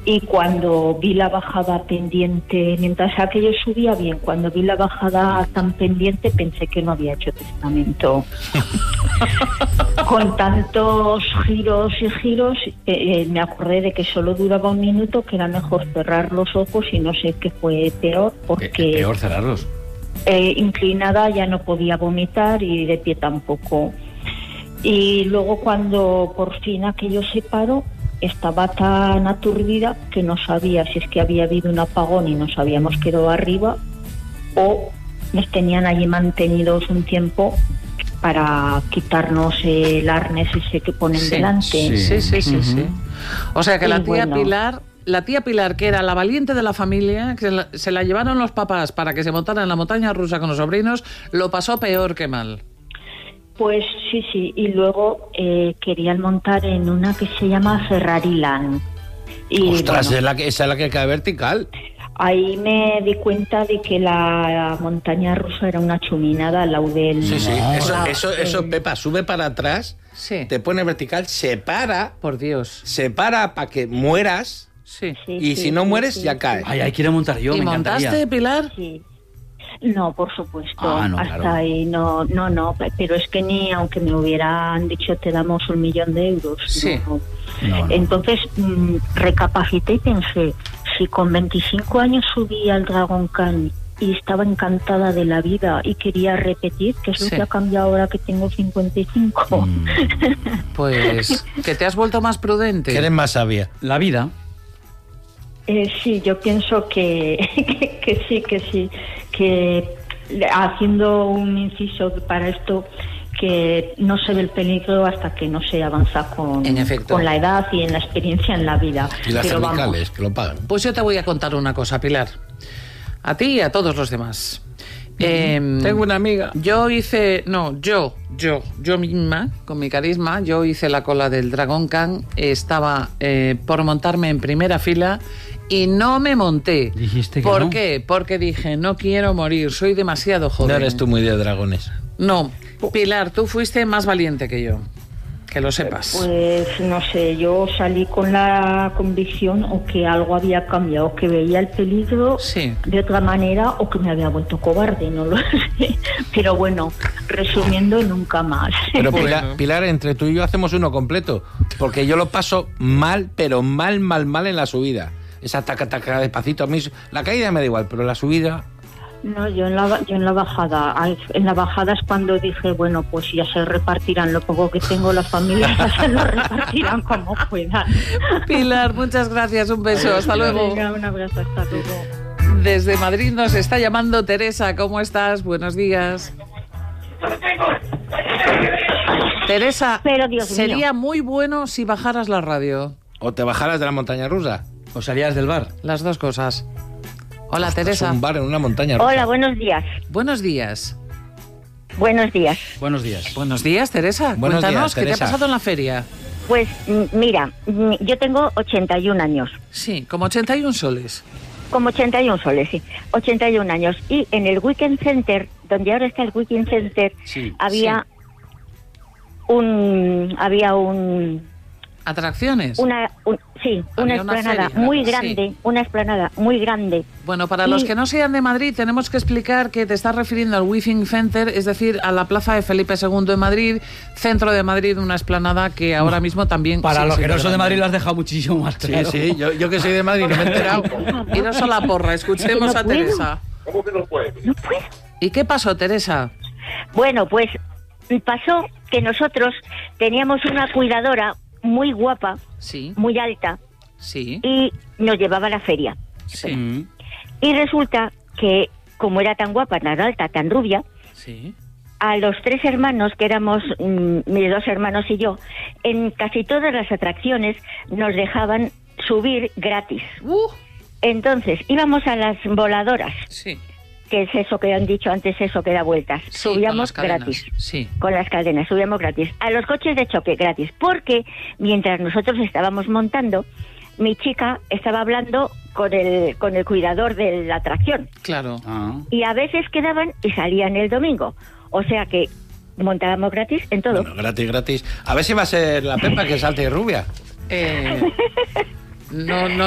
Y cuando vi la bajada pendiente, mientras aquello subía bien, cuando vi la bajada tan pendiente pensé que no había hecho testamento. Con tantos giros y giros, me acordé de que solo duraba 1 minuto, que era mejor cerrar los ojos, y no sé qué fue peor, porque... Peor cerrarlos. Inclinada ya no podía vomitar y de pie tampoco. Y luego cuando por fin aquello se paró, estaba tan aturdida que no sabía si es que había habido un apagón y nos habíamos quedado arriba, o nos tenían allí mantenidos un tiempo para quitarnos el arnés ese que ponen delante. Sí. O sea que Y la tía bueno. Pilar... La tía Pilar, que era la valiente de la familia, que se la llevaron los papás para que se montara en la montaña rusa con los sobrinos, lo pasó peor que mal. Pues sí, y luego querían montar en una que se llama Ferrariland. Y Ostras, bueno, esa es la que cae vertical. ahí me di cuenta de que la montaña rusa era una chuminada al lado del... Sí. Eso, el- Pepa, sube para atrás, Sí. te pone vertical, se para Por Dios. para que mueras, Sí. Sí, y sí, si no sí, mueres, sí, ya sí. cae. Ay, quiero montar yo, ¿Y me encantaría. montaste, Pilar? Sí. No, por supuesto. Ah, no, hasta claro. ahí no, pero es que ni aunque me hubieran dicho te damos 1 millón de euros. Sí. No. No. Entonces recapacité y pensé, si con 25 años subí al Dragon Khan y estaba encantada de la vida y quería repetir, que es lo Sí. que ha cambiado ahora que tengo 55. Pues que te has vuelto más prudente. Que eres más sabia. La vida. Sí, yo pienso que sí, que haciendo un inciso para esto, que no se ve el peligro hasta que no se avanza En efecto. con la edad y en la experiencia en la vida. Y las Pero cervicales, que lo pagan. Pues yo te voy a contar una cosa, Pilar. A ti y a todos los demás. Tengo una amiga. Yo misma, con mi carisma, yo hice la cola del Dragon Khan, estaba por montarme en primera fila y no me monté. Dijiste que ¿Por no. qué? Porque dije, no quiero morir, soy demasiado joven. No eres tú muy de dragones. No, Pilar, tú fuiste más valiente que yo, que lo sepas. Pues no sé, yo salí con la convicción o que algo había cambiado, o que veía el peligro Sí. de otra manera, o que me había vuelto cobarde, no lo sé. Pero bueno, resumiendo, nunca más. Pero Bueno. Pilar, entre tú y yo hacemos uno completo. Porque yo lo paso mal, pero mal en la subida. Esa taca despacito. A mí la caída me da igual, pero la subida... No, yo en la bajada. En la bajada es cuando dije, bueno, pues ya se repartirán lo poco que tengo, las familias ya se lo repartirán como puedan. Pilar, muchas gracias, un beso, hasta luego. Venga, un abrazo, hasta luego. Desde Madrid nos está llamando Teresa, ¿cómo estás? Buenos días. Teresa, Pero, Dios sería mío. muy bueno si bajaras la radio. O te bajaras de la montaña rusa. ¿O salías del bar? Las dos cosas. Hola, Es Teresa. un bar en una montaña rusa. Hola, buenos días. Buenos días. Buenos días. Buenos días. Buenos días, Teresa. Buenos Cuéntanos, días, ¿qué te ha Teresa. pasado en la feria? Pues mira, yo tengo 81 años. Sí, como 81 soles. Como 81 soles, sí. 81 años. Y en el Weekend Center, donde ahora está el Weekend Center, Sí. había ¿Atracciones? una Había una explanada feria, muy sí. grande, una explanada muy grande. Bueno, para los Y- que no sean de Madrid, tenemos que explicar que te estás refiriendo al Weaving Center, es decir, a la plaza de Felipe II en Madrid, centro de Madrid, una explanada que ahora mismo también... Para sigue los que siendo no son de grande. Madrid lo has dejado muchísimo más Sí, claro. sí, yo que soy de Madrid no me he enterado. Iros a la porra, escuchemos No a puedo. Teresa. No puedo. ¿Y qué pasó, Teresa? Bueno, pues pasó que nosotros teníamos una cuidadora muy guapa, Sí, muy alta, sí, y nos llevaba a la feria. sí, Mm. Y resulta que, como era tan guapa, tan alta, tan rubia, sí. a los 3 hermanos, que éramos mis 2 hermanos y yo, en casi todas las atracciones nos dejaban subir gratis. Entonces, íbamos a las voladoras, Sí, que es eso que han dicho antes, eso que da vueltas. sí, Subíamos con las cadenas. gratis. Sí, Con las cadenas, subíamos gratis. A los coches de choque, gratis. Porque mientras nosotros estábamos montando, mi chica estaba hablando con el cuidador de la atracción. claro. Ah. Y a veces quedaban y salían el domingo. O sea que montábamos gratis en todo. Bueno, gratis. A ver si va a ser la Pepa que salte rubia. No